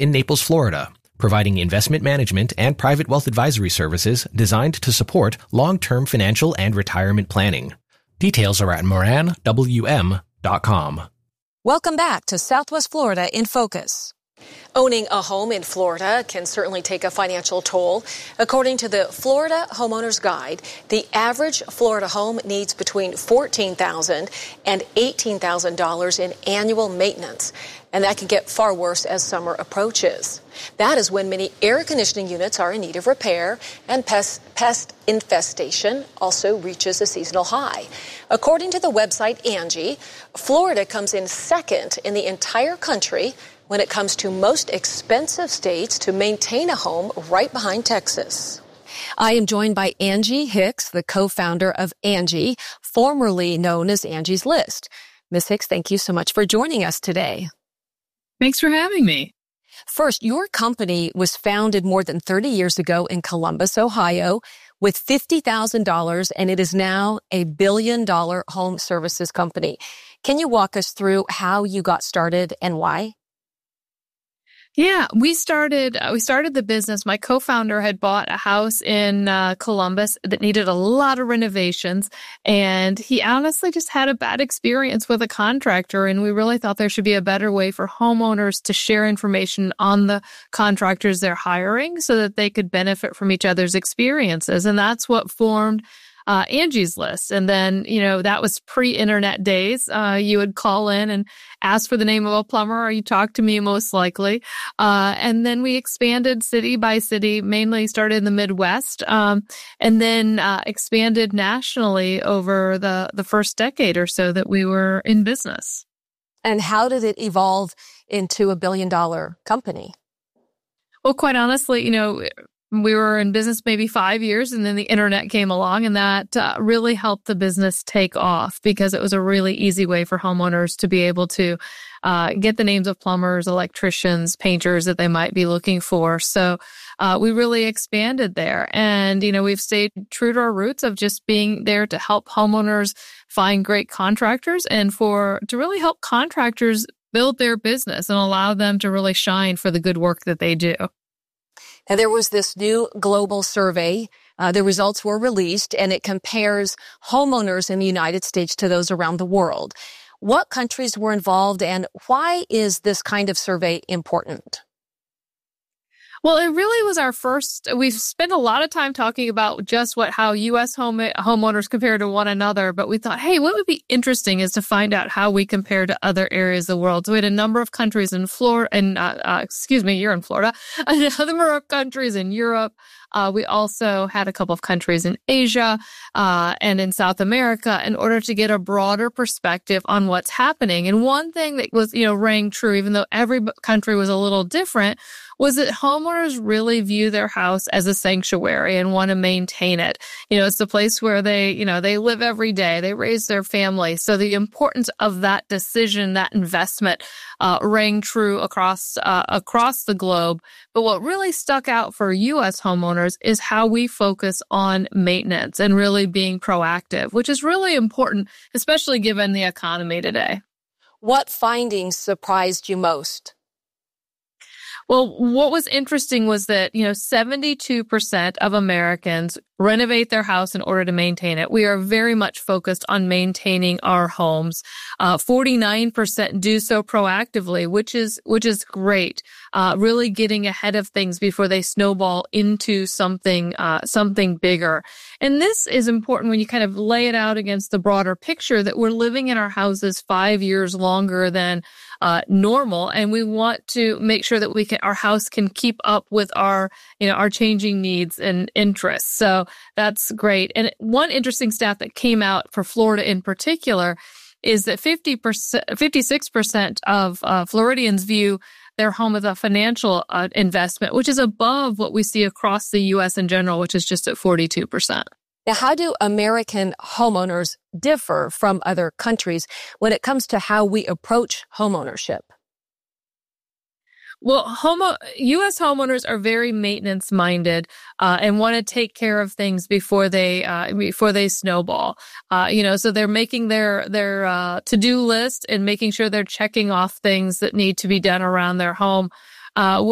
in Naples, Florida, providing investment management and private wealth advisory services designed to support long-term financial and retirement planning. Details are at moranwm.com. Welcome back to Southwest Florida in Focus. Owning a home in Florida can certainly take a financial toll. According to the Florida Homeowners Guide, the average Florida home needs between $14,000 and $18,000 in annual maintenance, and that can get far worse as summer approaches. That is when many air conditioning units are in need of repair, and pest infestation also reaches a seasonal high. According to the website Angie, Florida comes in second in the entire country when it comes to most expensive states to maintain a home, right behind Texas. I am joined by Angie Hicks, the co-founder of Angie, formerly known as Angie's List. Ms. Hicks, thank you so much for joining us today. Thanks for having me. First, your company was founded more than 30 years ago in Columbus, Ohio, with $50,000, and it is now a billion-dollar home services company. Can you walk us through how you got started and why? Yeah, we started the business. My co-founder had bought a house in Columbus that needed a lot of renovations, and he honestly just had a bad experience with a contractor, and we really thought there should be a better way for homeowners to share information on the contractors they're hiring so that they could benefit from each other's experiences, and that's what formed Angie's List. And then, that was pre-internet days. You would call in and ask for the name of a plumber, or you talk to me most likely. And then we expanded city by city, mainly started in the Midwest, and then expanded nationally over the first decade or so that we were in business. And how did it evolve into a billion-dollar company? Well, quite honestly, we were in business maybe 5 years, and then the internet came along, and that really helped the business take off because it was a really easy way for homeowners to be able to get the names of plumbers, electricians, painters that they might be looking for. So we really expanded there. And, we've stayed true to our roots of just being there to help homeowners find great contractors and to really help contractors build their business and allow them to really shine for the good work that they do. Now, there was this new global survey. The results were released, and it compares homeowners in the United States to those around the world. What countries were involved, and why is this kind of survey important? Well, it really was our first. We've spent a lot of time talking about just how U.S. homeowners compare to one another, but we thought, hey, what would be interesting is to find out how we compare to other areas of the world. So we had a number of countries in Florida, you're in Florida, a number of countries in Europe. We also had a couple of countries in Asia and in South America in order to get a broader perspective on what's happening. And one thing that was, rang true, even though every country was a little different, was that homeowners really view their house as a sanctuary and want to maintain it. It's the place where they live every day. They raise their family. So the importance of that decision, that investment, rang true across the globe. But what really stuck out for U.S. homeowners is how we focus on maintenance and really being proactive, which is really important, especially given the economy today. What findings surprised you most? Well, what was interesting was that, 72% of Americans renovate their house in order to maintain it. We are very much focused on maintaining our homes. 49% do so proactively, which is great. Really getting ahead of things before they snowball into something bigger. And this is important when you kind of lay it out against the broader picture that we're living in our houses 5 years longer than normal, and we want to make sure that our house can keep up with our changing needs and interests. So that's great. And one interesting stat that came out for Florida in particular is that 56% of Floridians view their home as a financial investment, which is above what we see across the U.S. in general, which is just at 42%. Now, how do American homeowners differ from other countries when it comes to how we approach homeownership? Well, U.S. homeowners are very maintenance-minded and want to take care of things before they snowball. So they're making their to-do list and making sure they're checking off things that need to be done around their home.